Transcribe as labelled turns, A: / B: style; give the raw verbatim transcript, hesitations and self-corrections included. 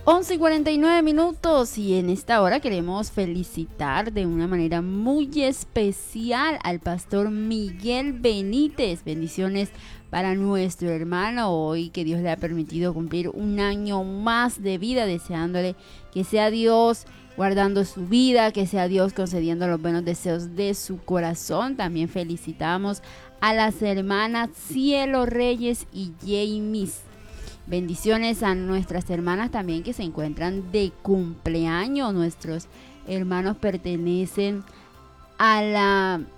A: once y cuarenta y nueve minutos y en esta hora queremos felicitar de una manera muy especial al pastor Miguel Benítez. Bendiciones para nuestro hermano hoy, que Dios le ha permitido cumplir un año más de vida, deseándole que sea Dios guardando su vida, que sea Dios concediendo los buenos deseos de su corazón. También felicitamos a las hermanas Cielo Reyes y Jamis. Bendiciones a nuestras hermanas también que se encuentran de cumpleaños. Nuestros hermanos pertenecen a la